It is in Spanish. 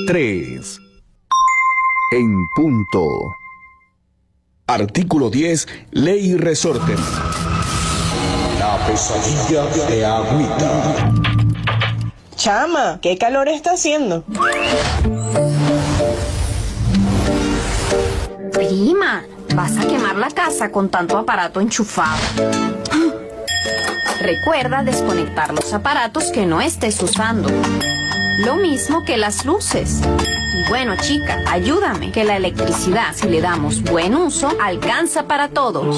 3. En punto. Artículo 10. Ley y resorte. La pesadilla de Agüita. Chama, ¿qué calor está haciendo? Prima, vas a quemar la casa con tanto aparato enchufado. Recuerda desconectar los aparatos que no estés usando. Lo mismo que las luces. Y bueno, chica, ayúdame, que la electricidad, si le damos buen uso, alcanza para todos.